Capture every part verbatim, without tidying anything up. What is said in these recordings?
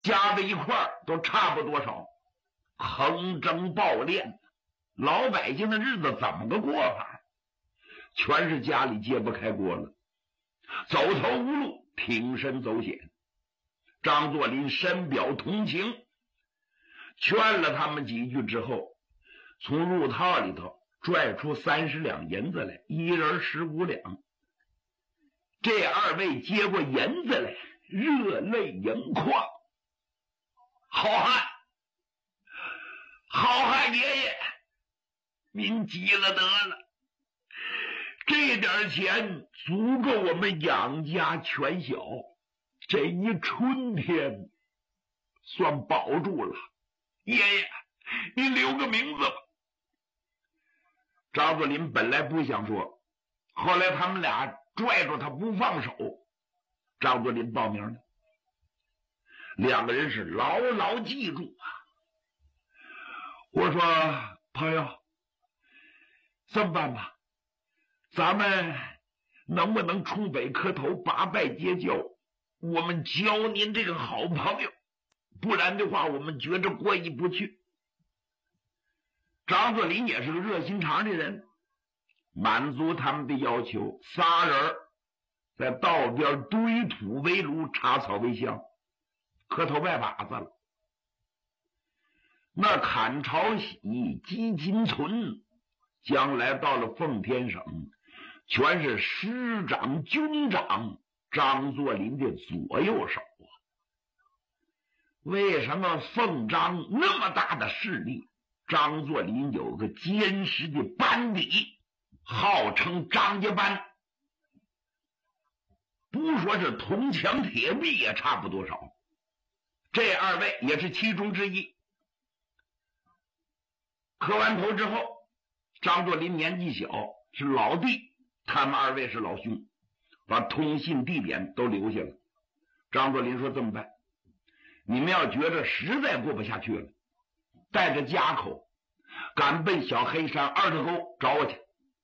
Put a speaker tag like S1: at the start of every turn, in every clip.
S1: 加在一块儿都差不多少，横征暴敛，老百姓的日子怎么个过法？全是家里揭不开锅了，走投无路，挺身走险。张作霖深表同情，劝了他们几句之后，从入套里头拽出三十两银子来，一人十五两。这二位接过银子来，热泪盈眶。好汉，好汉爷爷，您急了得了，这点钱足够我们养家全小，这一春天算保住了。爷爷，你留个名字吧。张作霖本来不想说，后来他们俩拽住他不放手，张作霖报名了。两个人是牢牢记住啊。我说朋友，这么办吧，咱们能不能冲北磕头八拜结交，我们交您这个好朋友，不然的话我们觉着过意不去。张作霖也是个热心肠的人，满足他们的要求，仨人在道边堆土为炉，插草为香，磕头拜把子了。那砍朝喜、积金存，将来到了奉天省，全是师长、军长张作霖的左右手啊。为什么奉张那么大的势力，张作霖有个坚实的班底，号称张家班，不说是铜墙铁壁也差不多少。这二位也是其中之一。磕完头之后，张作霖年纪小，是老弟，他们二位是老兄，把通信地点都留下了。张作霖说这么办，你们要觉着实在过不下去了，带着家口赶奔小黑山二子沟找我去，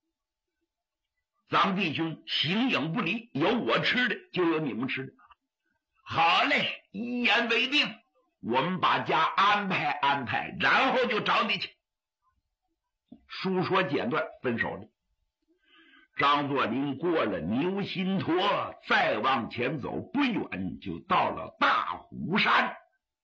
S1: 咱们弟兄形影不离，有我吃的就有你们吃的。好嘞，一言为定，我们把家安排安排，然后就找你去。书说简短，分手了。张作霖过了牛心坨，再往前走不远就到了大虎山。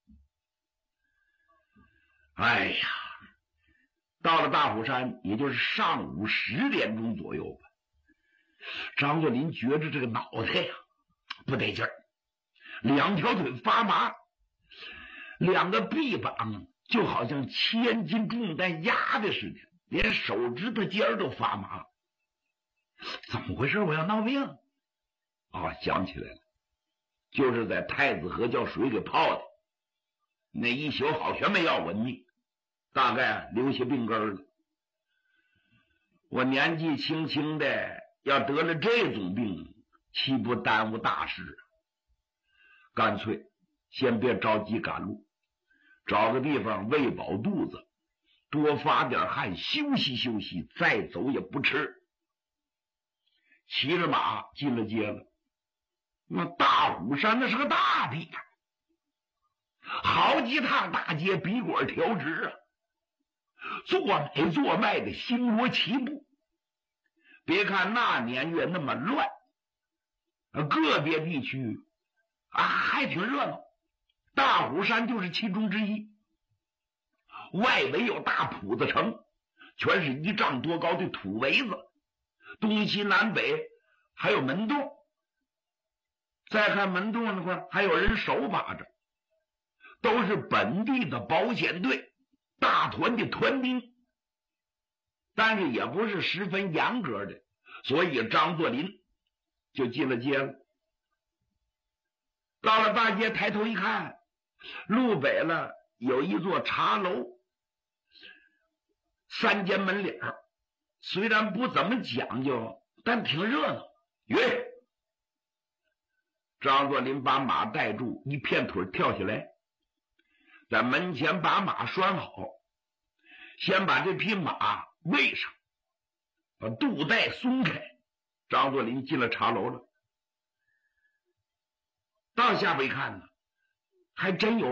S1: 哎呀，到了大虎山也就是上午十点钟左右吧。张作霖觉着这个脑袋呀不得劲儿，两条腿发麻，两个臂膀就好像千斤重担压的似的，连手指头尖都发麻。怎么回事？我要闹病啊！想起来了，就是在太子河叫水给泡的，那一宿好全没要稳命，大概留下病根了。我年纪轻轻的，要得了这种病，岂不耽误大事啊？干脆先别着急赶路，找个地方喂饱肚子，多发点汗，休息休息，再走也不迟。骑着马进了街了。那大虎山那是个大地方，好几趟大街笔管调直啊，做买做卖的星罗棋布。别看那年月那么乱，个别地区啊还挺热闹，大虎山就是其中之一。外围有大铺子城，全是一丈多高的土围子，东西南北还有门洞。再看门洞那块还有人守把着，都是本地的保险队大团的团丁，但是也不是十分严格的，所以张作霖就进了街了。到了大街，抬头一看，路北了有一座茶楼，三间门脸，虽然不怎么讲究，但挺热闹。约张作霖把马带住，一片腿跳下来，在门前把马拴好，先把这匹马喂上，把肚带松开。张作霖进了茶楼了。到下边一看呢， 还真有